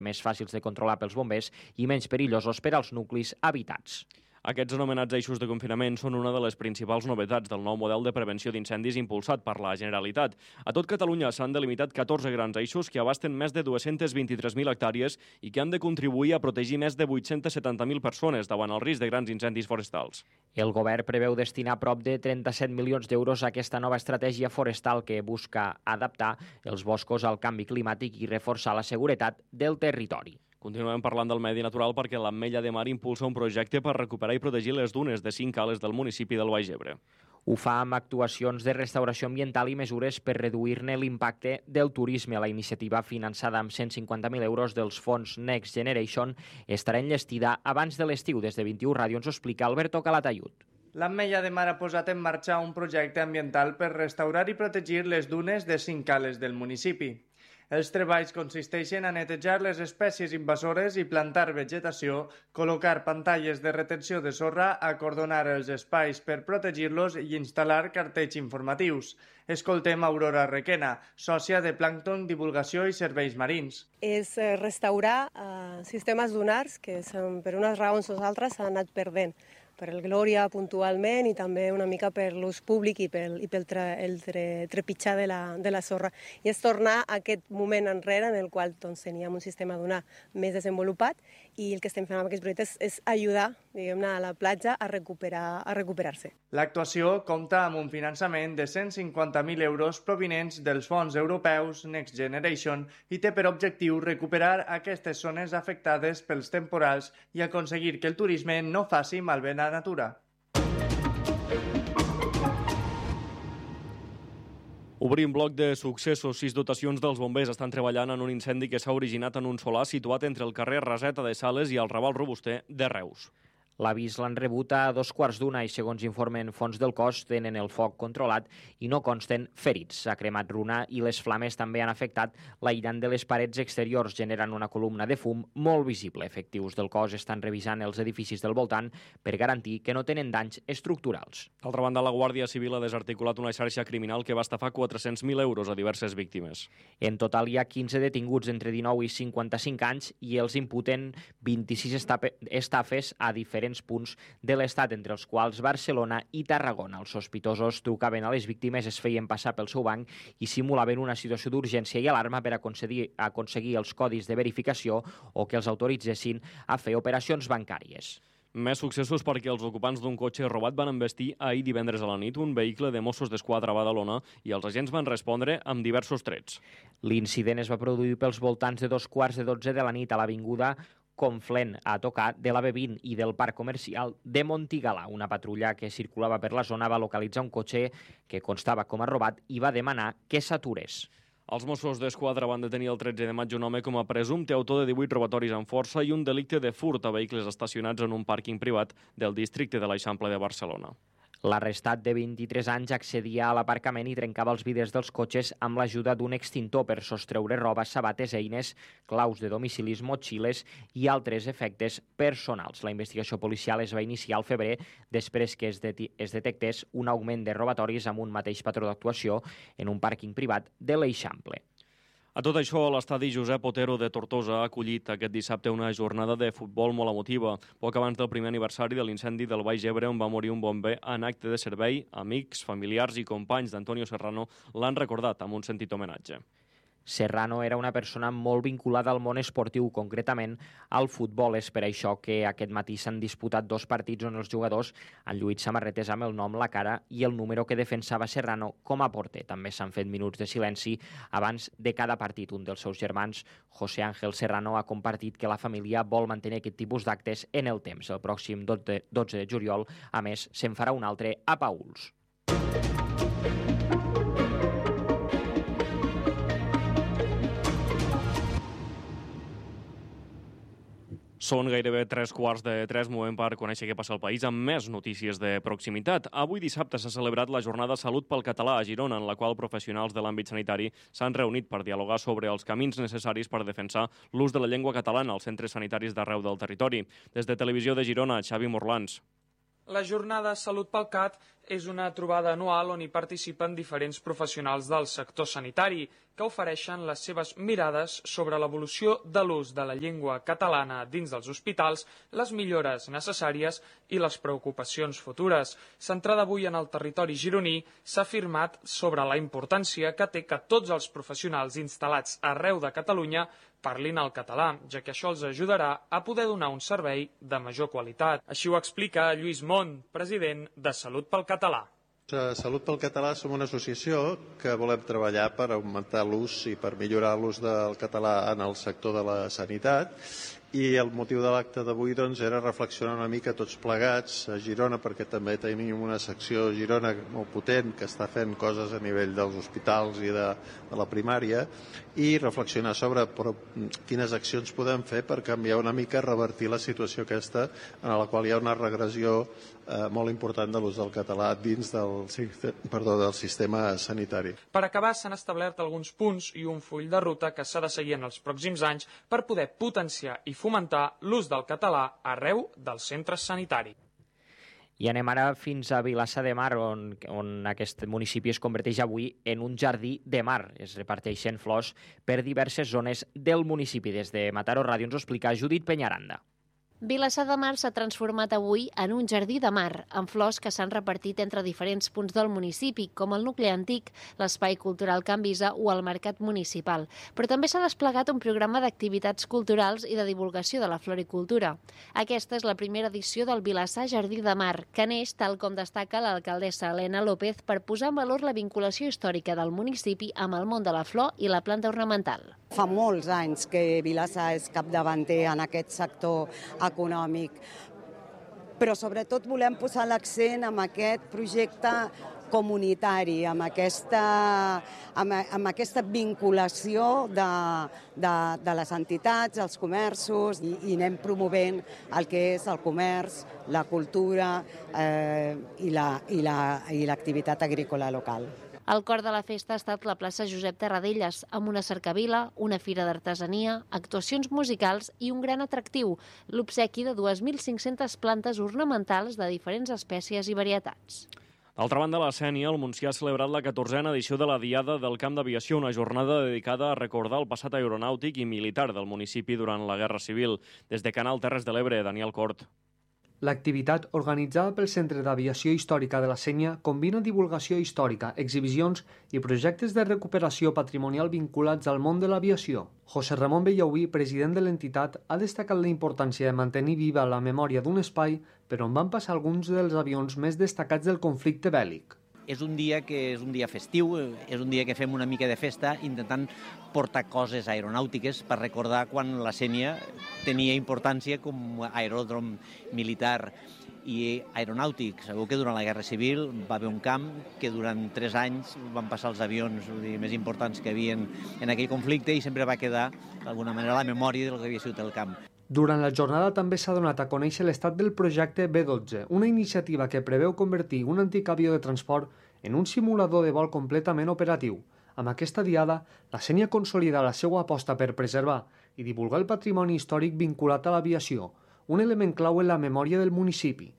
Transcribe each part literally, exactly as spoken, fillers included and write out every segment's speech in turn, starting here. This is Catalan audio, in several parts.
més fàcils de controlar pels bombers i menys perillosos per als nuclis habitats. Aquests anomenats eixos de confinament són una de les principals novetats del nou model de prevenció d'incendis impulsat per la Generalitat. A tot Catalunya s'han delimitat catorze grans eixos que abasten més de dues-centes vint-i-tres mil hectàrees i que han de contribuir a protegir més de vuit-cents setanta mil persones davant el risc de grans incendis forestals. El govern preveu destinar prop de trenta-set milions d'euros a aquesta nova estratègia forestal que busca adaptar els boscos al canvi climàtic i reforçar la seguretat del territori. Continuem parlant del medi natural perquè l'Ametlla de Mar impulsa un projecte per recuperar i protegir les dunes de cinc cales del municipi del Baix Ebre. Ho fa amb actuacions de restauració ambiental i mesures per reduir-ne l'impacte del turisme. La iniciativa, finançada amb cent cinquanta mil euros dels fons Next Generation, estarà enllestida abans de l'estiu. Des de vint-i-u Ràdio ens ho explica Alberto Calatayud. L'Ametlla de Mar ha posat en marxa un projecte ambiental per restaurar i protegir les dunes de cinc cales del municipi. Els treballs consisteixen a netejar les espècies invasores i plantar vegetació, col·locar pantalles de retenció de sorra, acordonar els espais per protegir-los i instal·lar cartells informatius. Escoltem Aurora Requena, sòcia de Plàncton, Divulgació i Serveis Marins. És restaurar eh, sistemes dunars que per unes raons o altres s'han anat perdent. Per el Glòria puntualment i també una mica per l'ús públic i pel, i pel tre, el tre, trepitjar de la, de la sorra. I és tornar a aquest moment enrere en el qual doncs, teníem un sistema dunar més desenvolupat i el que estem fent amb aquests projectes és ajudar diguem-ne, a la platja a recuperar, a recuperar-se. L'actuació compta amb un finançament de cent cinquanta mil euros provinents dels fons europeus Next Generation i té per objectiu recuperar aquestes zones afectades pels temporals i aconseguir que el turisme no faci malbé la natura. Obrim bloc de successos. Sis dotacions dels bombers estan treballant en un incendi que s'ha originat en un solar situat entre el carrer Raseta de Sales i el Raval Robuster de Reus. L'avís l'han rebut a dos quarts d'una i, segons informen fonts del cos, tenen el foc controlat i no consten ferits. S'ha cremat runa i les flames també han afectat l'aïllant de les parets exteriors, generant una columna de fum molt visible. Efectius del cos estan revisant els edificis del voltant per garantir que no tenen danys estructurals. D'altra banda, la Guàrdia Civil ha desarticulat una xarxa criminal que va estafar quatre-cents mil euros a diverses víctimes. En total hi ha quinze detinguts entre dinou i cinquanta-cinc anys i els imputen vint-i-sis estafes a diferents punts de l'Estat, entre els quals Barcelona i Tarragona. Els sospitosos trucaven a les víctimes, es feien passar pel seu banc i simulaven una situació d'urgència i alarma per aconseguir, aconseguir els codis de verificació o que els autoritzessin a fer operacions bancàries. Més successos perquè els ocupants d'un cotxe robat van embestir ahir divendres a la nit un vehicle de Mossos d'Esquadra a Badalona i els agents van respondre amb diversos trets. L'incident es va produir pels voltants de dos quarts de dotze de la nit a l'avinguda Conflent, a tocar de la B vint i del parc comercial de Montigalà. Una patrulla que circulava per la zona va localitzar un cotxe que constava com a robat i va demanar que s'aturés. Els Mossos d'Esquadra van detenir el tretze de maig un home com a presumpte autor de divuit robatoris amb força i un delicte de furt a vehicles estacionats en un pàrquing privat del districte de l'Eixample de Barcelona. L'arrestat de vint-i-tres anys accedia a l'aparcament i trencava els vidres dels cotxes amb l'ajuda d'un extintor per sostreure roba, sabates, eines, claus de domicilis, motxilles i altres efectes personals. La investigació policial es va iniciar al febrer després que es, de es detectés un augment de robatoris amb un mateix patró d'actuació en un pàrquing privat de l'Eixample. A tot això, l'estadi Josep Otero de Tortosa ha acollit aquest dissabte una jornada de futbol molt emotiva. Poc abans del primer aniversari de l'incendi del Baix Ebre, on va morir un bomber en acte de servei, amics, familiars i companys d'Antonio Serrano l'han recordat amb un sentit homenatge. Serrano era una persona molt vinculada al món esportiu, concretament al futbol. És per això que aquest matí s'han disputat dos partits on els jugadors han lluït samarretes amb el nom, la cara i el número que defensava Serrano com a porter. També s'han fet minuts de silenci abans de cada partit. Un dels seus germans, José Ángel Serrano, ha compartit que la família vol mantenir aquest tipus d'actes en el temps. El pròxim dotze de juliol, a més, se'n farà un altre a Paüls. Són gairebé tres quarts de tres, movem per conèixer què passa al país amb més notícies de proximitat. Avui dissabte s'ha celebrat la jornada Salut pel Català a Girona, en la qual professionals de l'àmbit sanitari s'han reunit per dialogar sobre els camins necessaris per defensar l'ús de la llengua catalana als centres sanitaris d'arreu del territori. Des de Televisió de Girona, Xavi Morlans. La jornada Salut pel Cat és una trobada anual on hi participen diferents professionals del sector sanitari que ofereixen les seves mirades sobre l'evolució de l'ús de la llengua catalana dins dels hospitals, les millores necessàries i les preocupacions futures. Centrada avui en el territori gironí, s'ha afirmat sobre la importància que té que tots els professionals instal·lats arreu de Catalunya parlin el català, ja que això els ajudarà a poder donar un servei de major qualitat. Així ho explica Lluís Mont, president de Salut pel Català. Salut pel Català som una associació que volem treballar per augmentar l'ús i per millorar l'ús del català en el sector de la sanitat, i el motiu de l'acte d'avui doncs, era reflexionar una mica tots plegats a Girona, perquè també tenim una secció a Girona molt potent que està fent coses a nivell dels hospitals i de, de la primària, i reflexionar sobre però, quines accions podem fer per canviar una mica, revertir la situació aquesta en la qual hi ha una regressió eh, molt important de l'ús del català dins del, perdó, del sistema sanitari. Per acabar, s'han establert alguns punts i un full de ruta que s'ha de seguir en els pròxims anys per poder potenciar i fomentar l'ús del català arreu dels centres sanitaris. I anem ara fins a Vilassar de Mar, on, on aquest municipi es converteix avui en un jardí de mar. Es reparteixen flors per diverses zones del municipi. Des de Mataró Ràdio ens ho explica Judit Peñaranda. Vilassar de Mar s'ha transformat avui en un jardí de mar, amb flors que s'han repartit entre diferents punts del municipi, com el nucli antic, l'espai cultural Can Visa o el mercat municipal. Però també s'ha desplegat un programa d'activitats culturals i de divulgació de la floricultura. Aquesta és la primera edició del Vilassar Jardí de Mar, que neix, tal com destaca l'alcaldessa Elena López, per posar en valor la vinculació històrica del municipi amb el món de la flor i la planta ornamental. Fa molts anys que Vilassar és capdavanter en aquest sector econòmic, però sobretot volem posar l'accent en aquest projecte comunitari, amb aquesta, amb, amb aquesta vinculació de, de, de les entitats, els comerços, i, i anem promovent el que és el comerç, la cultura eh, i la, i la, i l'activitat agrícola local. El cor de la festa ha estat la plaça Josep Terradellas, amb una cercavila, una fira d'artesania, actuacions musicals i un gran atractiu, l'obsequi de dos mil cinc-centes plantes ornamentals de diferents espècies i varietats. D'altra banda, la Sénia, el Montsià, ha celebrat la catorzena edició de la Diada del Camp d'Aviació, una jornada dedicada a recordar el passat aeronàutic i militar del municipi durant la Guerra Civil. Des de Canal Terres de l'Ebre, Daniel Cort. L'activitat, organitzada pel Centre d'Aviació Històrica de la Sénia, combina divulgació històrica, exhibicions i projectes de recuperació patrimonial vinculats al món de l'aviació. José Ramón Bellauí, president de l'entitat, ha destacat la importància de mantenir viva la memòria d'un espai per on van passar alguns dels avions més destacats del conflicte bèl·lic. És un dia que és un dia festiu, és un dia que fem una mica de festa intentant portar coses aeronàutiques per recordar quan la Sénia tenia importància com a aeròdrom militar i aeronàutic. Sabeu que durant la Guerra Civil va haver un camp que durant tres anys van passar els avions dir, més importants que havien en aquell conflicte i sempre va quedar d'alguna manera la memòria del que havia sigut el camp. Durant la jornada també s'ha donat a conèixer l'estat del projecte B dotze, una iniciativa que preveu convertir un antic avió de transport en un simulador de vol completament operatiu. Amb aquesta diada, la Sénia consolida la seva aposta per preservar i divulgar el patrimoni històric vinculat a l'aviació, un element clau en la memòria del municipi.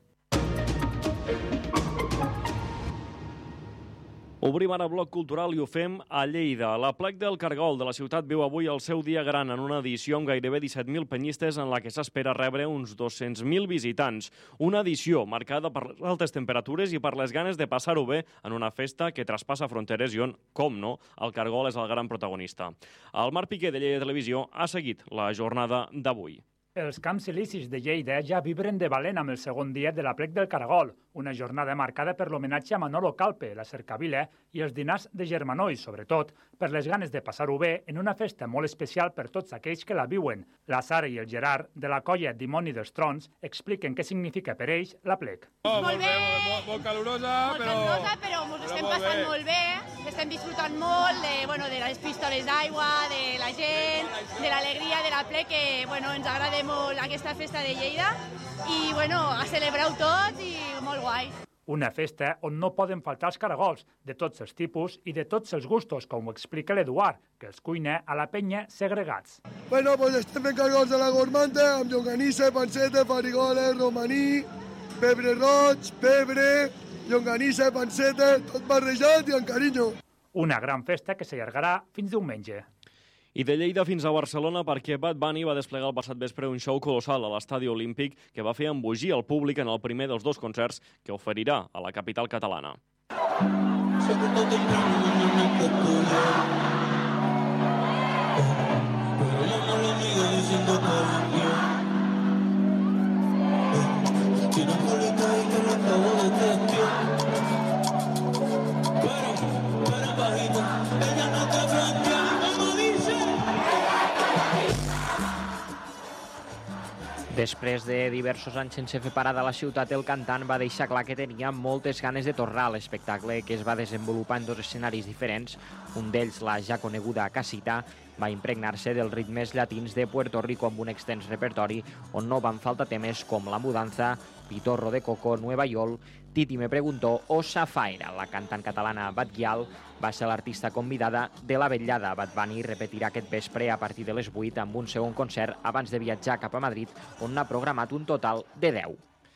Obrim ara bloc cultural i ho fem a Lleida. La Plec del Cargol de la ciutat viu avui el seu dia gran en una edició amb gairebé disset mil penyistes en la que s'espera rebre uns dos-cents mil visitants. Una edició marcada per les altes temperatures i per les ganes de passar-ho bé en una festa que traspassa fronteres i on, com no, el Cargol és el gran protagonista. El Marc Piqué de Lleida Televisió ha seguit la jornada d'avui. Els camps silicis de Lleida ja vibren de valent amb el segon dia de la Plec del Cargol, una jornada marcada per l'homenatge a Manolo Calpe, la cercavila i els dinars de Germanó i, sobretot, per les ganes de passar-ho bé en una festa molt especial per tots aquells que la viuen. La Sara i el Gerard, de la colla Dimoni dels Trons, expliquen què significa per ells la Plec. Oh, molt bé, molt, molt calorosa, molt però... Molt calorosa, però ens estem molt passant bé. molt bé, estem disfrutant molt de, bueno, de les pistoles d'aigua, de la gent, de l'alegria de la Plec, que bueno, ens agrada molt aquesta festa de Lleida i bueno, a celebrar-ho tot i molt guai. Una festa on no poden faltar els caragols, de tots els tipus i de tots els gustos, com ho explica l'Eduard, que els cuina a la penya segregats. Bueno, pues estem fent caragols de la gormanta, amb llonganissa, panceta, farigoles, romaní, pebre roig, pebre, llonganissa, panceta, tot barrejat i amb carinyo. Una gran festa que s'allargarà fins diumenge. I de Lleida fins a Barcelona perquè Bad Bunny va desplegar el passat vespre un show colossal a l'Estadi Olímpic que va fer embogir el públic en el primer dels dos concerts que oferirà a la capital catalana. Després de diversos anys sense fer parada a la ciutat, el cantant va deixar clar que tenia moltes ganes de tornar a l'espectacle, que es va desenvolupar en dos escenaris diferents. Un d'ells, la ja coneguda Casita, va impregnar-se dels ritmes llatins de Puerto Rico amb un extens repertori on no van faltar temes com La Mudanza, Pitorro de Coco, Nueva Yol, Titi me preguntó o Safaira. La cantant catalana Bad Gyal va ser l'artista convidada de la vetllada. Bad Bunny repetirà aquest vespre a partir de les vuit amb un segon concert abans de viatjar cap a Madrid, on n'ha programat un total de deu.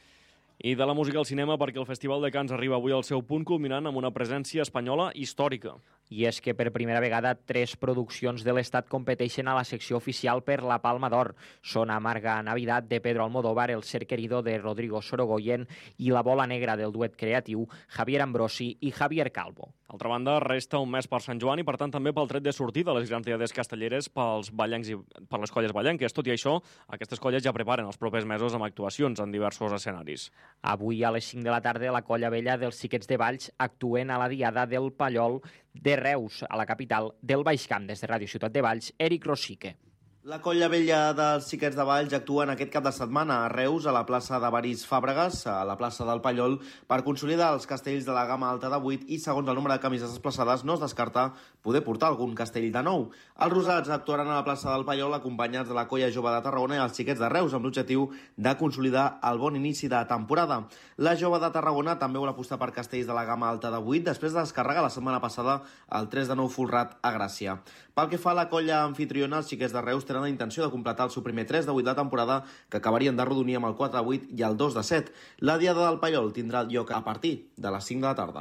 I de la música al cinema perquè el Festival de Cannes arriba avui al seu punt culminant amb una presència espanyola històrica. I és que per primera vegada tres produccions de l'Estat competeixen a la secció oficial per la Palma d'Or. Són Amarga Navidad de Pedro Almodóvar, El ser querido de Rodrigo Sorogoyen i La bola negra del duet creatiu Javier Ambrosi i Javier Calvo. D'altra banda, resta un mes per Sant Joan i, per tant, també pel tret de sortida de les grans diades castelleres pels ballencs i per les colles ballenques. Tot i això, aquestes colles ja preparen els propers mesos amb actuacions en diversos escenaris. Avui a les cinc de la tarda la colla vella dels Xiquets de Valls actuen a la diada del Pallol de Reus, a la capital del Baix Camp. Des de Ràdio Ciutat de Valls, Eric Rosique. La colla vella dels Xiquets de Valls actua en aquest cap de setmana a Reus, a la plaça d'Evarist Fàbregas, a la plaça del Pallol, per consolidar els castells de la gamma alta de vuit i, segons el nombre de camises desplaçades, no es descarta poder portar algun castell de nou. Els rosats actuaran a la plaça del Pallol acompanyats de la colla jove de Tarragona i els Xiquets de Reus, amb l'objectiu de consolidar el bon inici de temporada. La jove de Tarragona també vol apostar per castells de la gamma alta de vuit després de descarregar la setmana passada el tres de nou folrat a Gràcia. Pel que fa a la colla anfitriona, els Xiquets de Reus tenen la intenció de completar el seu primer tres de vuit de la temporada, que acabarien de rodonir amb el quatre de vuit i el dos de set. La diada del Pallol tindrà lloc a partir de les cinc de la tarda.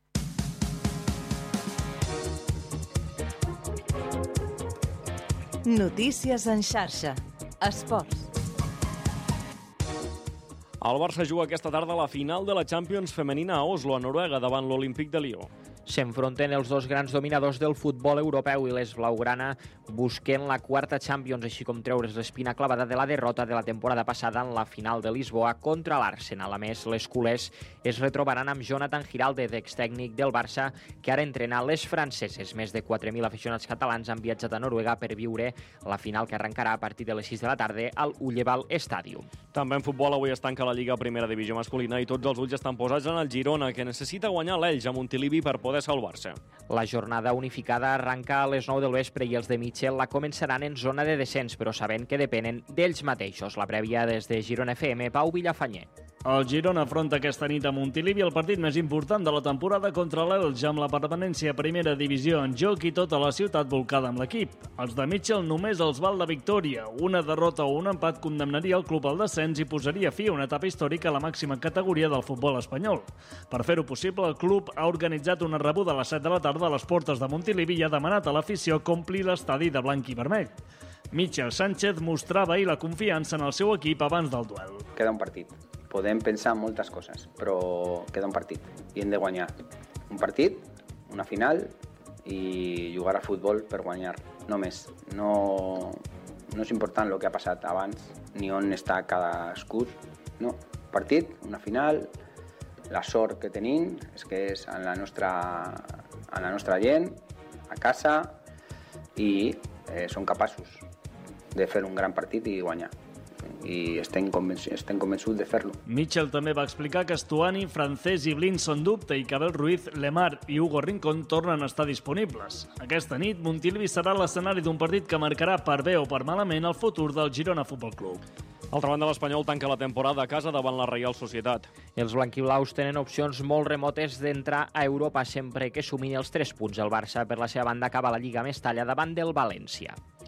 Notícies en xarxa. Esports. El Barça juga aquesta tarda a la final de la Champions femenina a Oslo, a Noruega, davant l'Olímpic de Lió. S'enfronten els dos grans dominadors del futbol europeu i les blaugrana busquen la quarta Champions, així com treure's l'espina clavada de la derrota de la temporada passada en la final de Lisboa contra l'Arsenal. A més, les culers es retrobaran amb Jonathan Giraldez, extècnic del Barça, que ara entrena les franceses. Més de quatre mil aficionats catalans han viatjat a Noruega per viure la final, que arrencarà a partir de les sis de la tarda al Ulleval Stadium. També en futbol avui es tanca la Lliga Primera Divisió masculina i tots els ulls estan posats en el Girona, que necessita guanyar l'Elx a Montilivi per poder salvar-se. La jornada unificada arranca a les nou del vespre i els de Mitchell la començaran en zona de descens, però sabent que depenen d'ells mateixos. La prèvia des de Girona F M, Pau Villafanyer. El Girona afronta aquesta nit a Montilivi el partit més important de la temporada contra l'Elx, amb la permanència a primera divisió en joc i tota la ciutat volcada amb l'equip. Els de Mitchell només els val la victòria. Una derrota o un empat condemnaria el club al descens i posaria fi a una etapa històrica a la màxima categoria del futbol espanyol. Per fer-ho possible, el club ha organitzat una rebuda a les set de la tarda a les portes de Montilivi i ha demanat a l'afició que ompli l'estadi de blanc i vermell. Michel Sánchez mostrava ahir la confiança en el seu equip abans del duel. Queda un partit. Podem pensar en moltes coses, però queda un partit i hem de guanyar. Un partit, una final i jugar a futbol per guanyar, no més. No, no és important el que ha passat abans ni on està cadascú. No, partit, una final, la sort que tenim és que és en la nostra, en la nostra gent, a casa, i eh, són capaços de fer un gran partit i guanyar. I estem convençuts, estem convençuts de fer-lo. Mitchell també va explicar que Stuani, Francés i Blin són dubte i que Abel Ruiz, Lemar i Hugo Rincón tornen a estar disponibles. Aquesta nit, Montilivi serà l'escenari d'un partit que marcarà per bé o per malament el futur del Girona Futbol Club. Altra banda, l'Espanyol tanca la temporada a casa davant la Reial Societat. Els blanquiblaus tenen opcions molt remotes d'entrar a Europa sempre que sumin els tres punts. El Barça, per la seva banda, acaba la Lliga a Mestalla davant del València.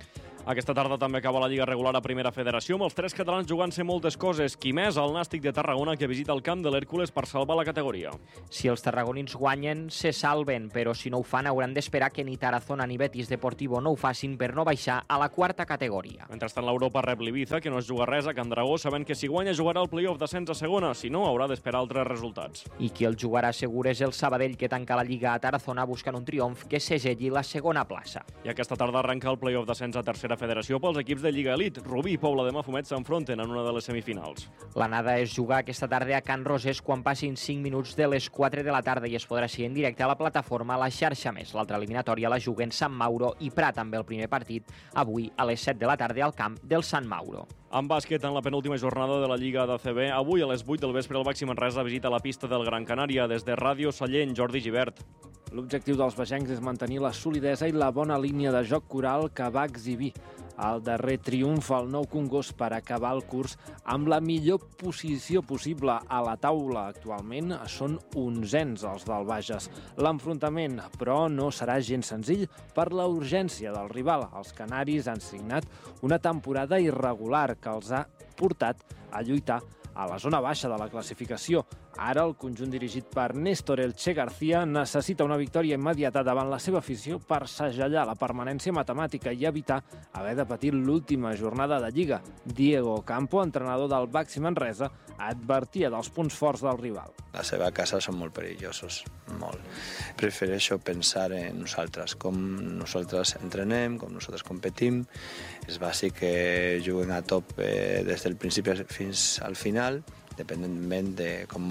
Aquesta tarda també acaba la Lliga regular a Primera Federació, amb els tres catalans jugant-se moltes coses. Qui més? El Nàstic de Tarragona, que visita el camp de l'Hèrcules per salvar la categoria. Si els tarragonins guanyen, se salven, però si no ho fan hauran d'esperar que ni Tarazona ni Betis Deportivo no ho facin per no baixar a la quarta categoria. Mentrestant, l'Europa rep l'Ibiza, que no es juga res a Can Dragó, sabent que si guanya jugarà el play-off d'ascens a segona, si no haurà d'esperar altres resultats. I qui el jugarà segur és el Sabadell, que tanca la Lliga a Tarazona buscant un triomf que segelli la segona plaça. I aquesta tarda arrenca el play-off d'ascens a Tercera Federació pels equips de Lliga Elite. Rubí i Pobla de Mafumet s'enfronten en una de les semifinals. L'anada és jugar aquesta tarda a Can Rosés quan passin cinc minuts de les quatre de la tarda i es podrà seguir en directe a la plataforma La Xarxa Més. L'altra eliminatòria la juguen Sant Mauro i Prat, amb el primer partit avui a les set de la tarda al camp del Sant Mauro. En bàsquet, en la penúltima jornada de la Lliga d'A C B, avui a les vuit del vespre el Baxi Manresa visita la pista del Gran Canària. Des de Ràdio Sallent, Jordi Gibert. L'objectiu dels bagencs és mantenir la solidesa i la bona línia de joc coral que va exhibir el darrer triomf al Nou Congost per acabar el curs amb la millor posició possible a la taula. Actualment són onzens els del Bages. L'enfrontament, però, no serà gens senzill per la urgència del rival. Els canaris han signat una temporada irregular que els ha portat a lluitar a la zona baixa de la classificació. Ara el conjunt dirigit per Néstor Elche García necessita una victòria immediata davant la seva afició per segellar la permanència matemàtica i evitar haver de patir l'última jornada de Lliga. Diego Campo, entrenador del Baxi Manresa, advertia dels punts forts del rival. La seva casa són molt perillosos, molt. Prefereixo pensar en nosaltres, com nosaltres entrenem, com nosaltres competim. És bàsic que juguen a top eh, des del principi fins al final, dependentment de com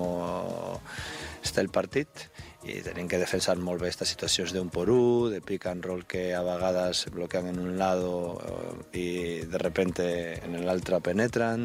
està el partit, i tenim que defensar molt bé aquestes situacions d'un por un, de pick and roll que a vegades bloquean en un lado i de repente en l'altre penetren.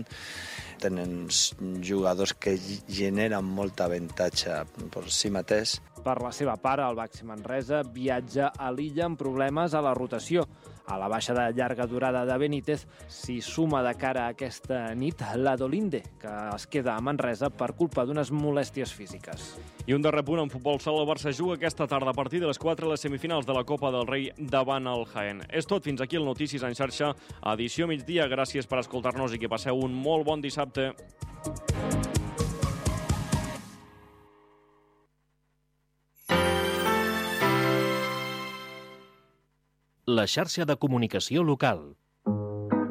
Tenen jugadors que generen molta avantatge per si mateix. Per la seva part, el Baxi Manresa viatja a l'illa amb problemes a la rotació. A la baixa de llarga durada de Benítez s'hi suma de cara a aquesta nit la Dolinde, que es queda a Manresa per culpa d'unes molèsties físiques. I un darrer punt en futbol sala. El Barça juga aquesta tarda a partir de les quatre a les semifinals de la Copa del Rei davant el Jaén. És tot, fins aquí el Notícies en xarxa, edició migdia. Gràcies per escoltar-nos i que passeu un molt bon dissabte. La xarxa de comunicació local.